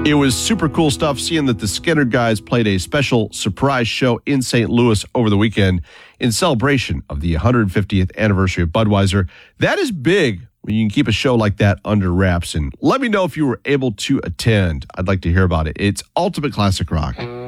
It was super cool stuff seeing that the Skinner guys played a special surprise show in St. Louis over the weekend in celebration of the 150th anniversary of Budweiser. That is big when you can keep a show like that under wraps. And let me know if you were able to attend. I'd like to hear about it. It's Ultimate Classic Rock.